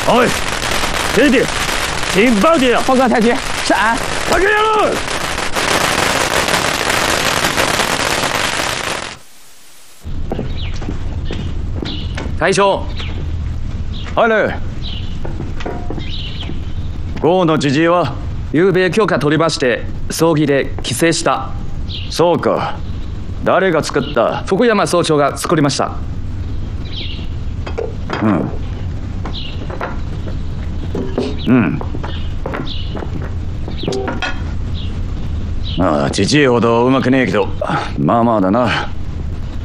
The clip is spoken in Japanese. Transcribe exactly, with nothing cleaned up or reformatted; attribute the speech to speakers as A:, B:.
A: おい，弟弟，请报警！
B: 报告太君，是俺。
A: 快给人！
C: 大将。
A: はい。郷の知事は
C: 昨べ許可取りまして葬儀で帰省した。
A: そうか。誰が作った？
C: 福山総長が作りました。
A: うん。うん。ああ、父ほどうまくねえけど、まあまあだな。